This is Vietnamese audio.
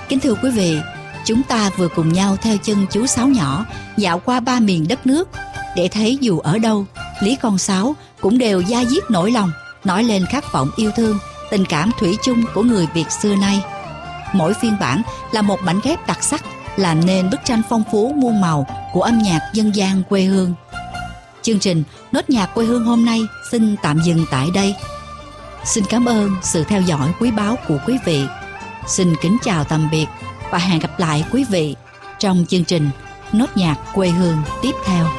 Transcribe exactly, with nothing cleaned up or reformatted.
Kính thưa quý vị, chúng ta vừa cùng nhau theo chân chú Sáo nhỏ dạo qua ba miền đất nước để thấy dù ở đâu, Lý con Sáo cũng đều da diết nỗi lòng, nói lên khát vọng yêu thương, tình cảm thủy chung của người Việt xưa nay. Mỗi phiên bản là một mảnh ghép đặc sắc, làm nên bức tranh phong phú muôn màu của âm nhạc dân gian quê hương. Chương trình Nốt nhạc quê hương hôm nay xin tạm dừng tại đây. Xin cảm ơn sự theo dõi quý báu của quý vị. Xin kính chào tạm biệt và hẹn gặp lại quý vị trong chương trình Nốt nhạc quê hương tiếp theo.